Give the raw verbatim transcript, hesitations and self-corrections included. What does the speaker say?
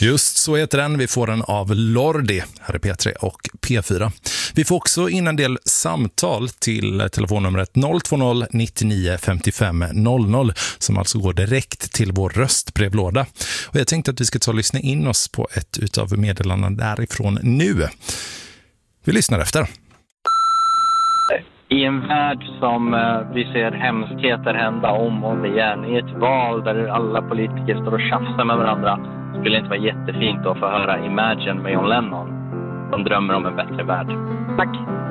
Just så heter den. Vi får den av Lordi, här är P tre och P fyra. Vi får också in en del samtal till telefonnumret noll två noll nittionio femtiofem noll noll som alltså går direkt till vår röstbrevlåda. Och jag tänkte att vi ska ta och lyssna in oss på ett utav meddelandena därifrån nu. Vi lyssnar efter. I en värld som vi ser hemskheter hända om och om igen, i ett val där alla politiker står och tjafsar med varandra, skulle det inte vara jättefint att få höra Imagine med John Lennon som drömmer om en bättre värld. Tack!